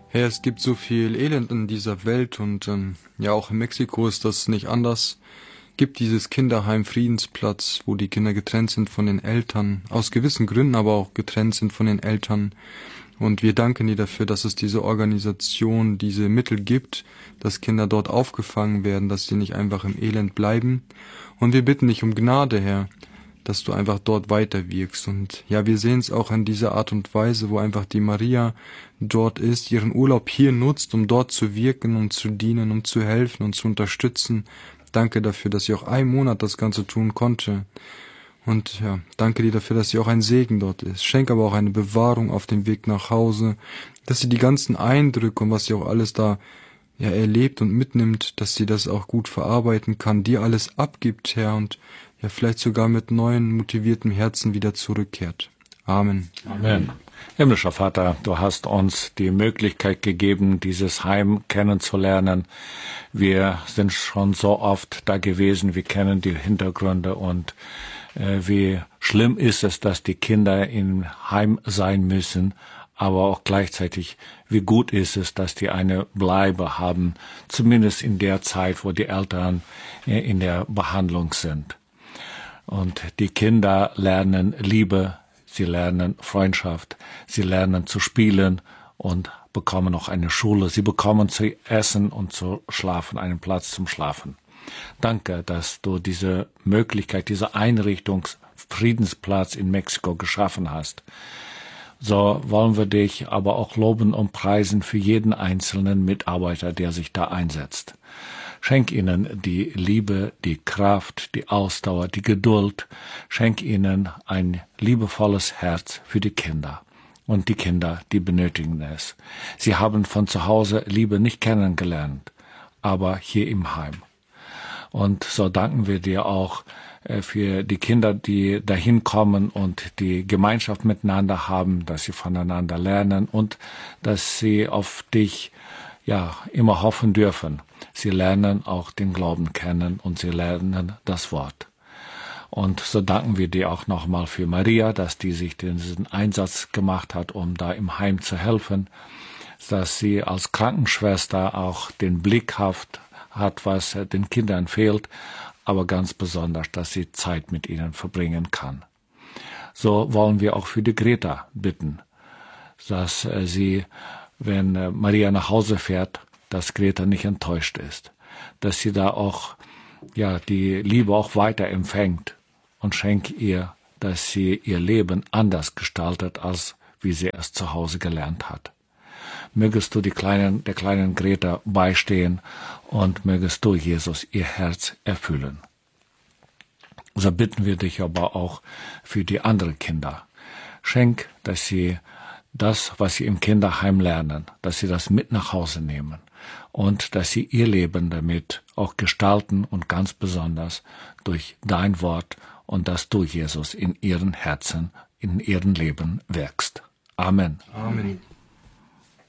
Herr, es gibt so viel Elend in dieser Welt und ja, auch in Mexiko ist das nicht anders. Gibt dieses Kinderheim Friedensplatz, wo die Kinder getrennt sind von den Eltern, aus gewissen Gründen aber auch getrennt sind von den Eltern. Und wir danken dir dafür, dass es diese Organisation, diese Mittel gibt, dass Kinder dort aufgefangen werden, dass sie nicht einfach im Elend bleiben. Und wir bitten dich um Gnade, Herr, dass du einfach dort weiterwirkst. Und ja, wir sehen es auch in dieser Art und Weise, wo einfach die Maria dort ist, ihren Urlaub hier nutzt, um dort zu wirken und zu dienen und zu helfen und zu unterstützen. Danke dafür, dass sie auch einen Monat das Ganze tun konnte. Und ja, danke dir dafür, dass sie auch ein Segen dort ist. Schenk aber auch eine Bewahrung auf dem Weg nach Hause, dass sie die ganzen Eindrücke und was sie auch alles da ja erlebt und mitnimmt, dass sie das auch gut verarbeiten kann, dir alles abgibt, Herr, und ja vielleicht sogar mit neuen, motiviertem Herzen wieder zurückkehrt. Amen. Amen. Himmlischer Vater, du hast uns die Möglichkeit gegeben, dieses Heim kennenzulernen. Wir sind schon so oft da gewesen, wir kennen die Hintergründe und wie schlimm ist es, dass die Kinder im Heim sein müssen, aber auch gleichzeitig, wie gut ist es, dass die eine Bleibe haben, zumindest in der Zeit, wo die Eltern in der Behandlung sind. Und die Kinder lernen Liebe, sie lernen Freundschaft, sie lernen zu spielen und bekommen auch eine Schule. Sie bekommen zu essen und zu schlafen, einen Platz zum Schlafen. Danke, dass du diese Möglichkeit, diese Einrichtung, Friedensplatz in Mexiko geschaffen hast. So wollen wir dich aber auch loben und preisen für jeden einzelnen Mitarbeiter, der sich da einsetzt. Schenk ihnen die Liebe, die Kraft, die Ausdauer, die Geduld. Schenk ihnen ein liebevolles Herz für die Kinder. Und die Kinder, die benötigen es. Sie haben von zu Hause Liebe nicht kennengelernt, aber hier im Heim. Und so danken wir dir auch für die Kinder, die dahin kommen und die Gemeinschaft miteinander haben, dass sie voneinander lernen und dass sie auf dich ja immer hoffen dürfen. Sie lernen auch den Glauben kennen und sie lernen das Wort. Und so danken wir dir auch nochmal für Maria, dass die sich diesen Einsatz gemacht hat, um da im Heim zu helfen, dass sie als Krankenschwester auch den Blick hat, was den Kindern fehlt, aber ganz besonders, dass sie Zeit mit ihnen verbringen kann. So wollen wir auch für die Greta bitten, dass sie, wenn Maria nach Hause fährt, dass Greta nicht enttäuscht ist, dass sie da auch ja die Liebe auch weiter empfängt und schenkt ihr, dass sie ihr Leben anders gestaltet, als wie sie es zu Hause gelernt hat. Mögest du der kleinen Greta beistehen und mögest du, Jesus, ihr Herz erfüllen. So bitten wir dich aber auch für die anderen Kinder. Schenk, dass sie das, was sie im Kinderheim lernen, dass sie das mit nach Hause nehmen und dass sie ihr Leben damit auch gestalten und ganz besonders durch dein Wort und dass du, Jesus, in ihren Herzen, in ihrem Leben wirkst. Amen. Amen.